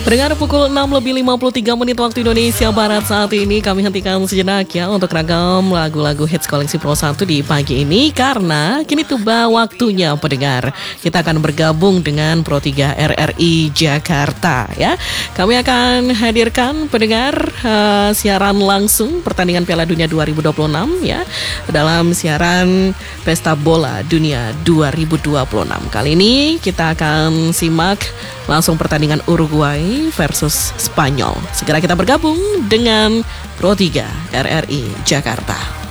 Pendengar, pukul 6:53 waktu Indonesia Barat saat ini kami hentikan sejenak ya untuk ragam lagu-lagu hits koleksi Pro 1 di pagi ini, karena kini tiba waktunya pendengar kita akan bergabung dengan Pro 3 RRI Jakarta ya. Kami akan hadirkan pendengar siaran langsung pertandingan Piala Dunia 2026 ya, dalam siaran Pesta Bola Dunia 2026. Kali ini kita akan simak langsung pertandingan Uruguay versus Spanyol. Segera kita bergabung dengan Pro 3 RRI Jakarta.